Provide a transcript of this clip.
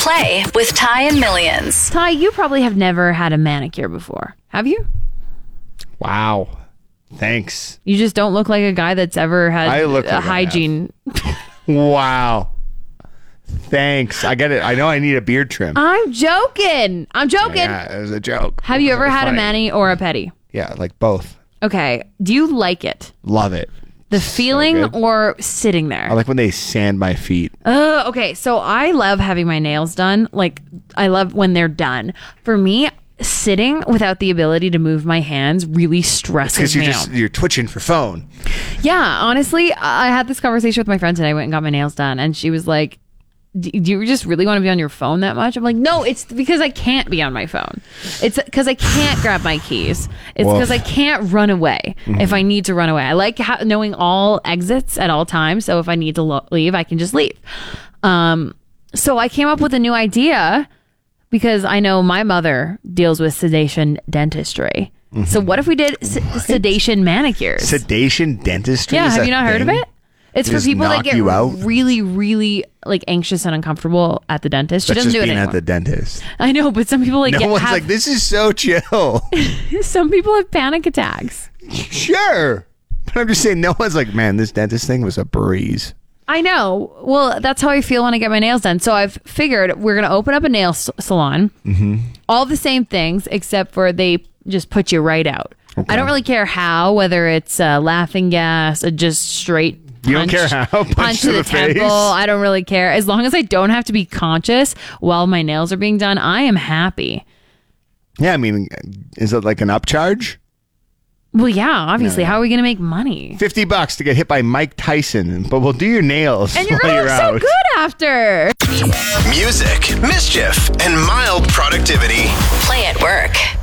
Play with Ty and Millions. Ty, you probably have never had a manicure before. Have you? Wow. Thanks. You just don't look like a guy that's ever had I look like a hygiene. Wow. Thanks. I get it. I know I need a beard trim. I'm joking. Yeah, it was a joke. Have you ever had a Funny. mani or a pedi? Yeah, like both. Okay. Do you like it? Love it. The feeling good. or sitting there? I like when they sand my feet. Okay. So I love having my nails done. Like, I love when they're done. For me, sitting without the ability to move my hands really stresses Because me out. you're twitching for phone. Yeah, honestly, I had this conversation with my friend today. I went and got my nails done, and she was like, do you just really want to be on your phone that much? I'm like, no, it's because I can't be on my phone. It's because I can't grab my keys. It's because I can't run away if I need to run away. I like knowing all exits at all times. So if I need to leave, I can just leave. So I came up with a new idea because I know my mother deals with sedation dentistry. So what if we did sedation manicures? Sedation dentistry? Yeah, is have that you not heard of thing? it? It's for Just people that knock get you out? really, really like anxious and uncomfortable at the dentist. She That's doesn't just do it being anymore. at the dentist. I know, but some people like No one's like, this is so chill. some people have panic attacks. Sure. But I'm just saying, no one's like, man, this dentist thing was a breeze. I know. Well, that's how I feel when I get my nails done. So I've figured we're going to open up a nail salon. Mm-hmm. All the same things, except for they just put you right out. Okay. I don't really care how, whether it's laughing gas or just straight punch. You don't care how? Punch to the temple. face? I don't really care. As long as I don't have to be conscious while my nails are being done, I am happy. Yeah, I mean, is it like an upcharge? Well, yeah, obviously. How are we going to make money? $50 to get hit by Mike Tyson, but we'll do your nails And you're while going to you're look so out. good after. Music, mischief, and mild productivity. Play at work.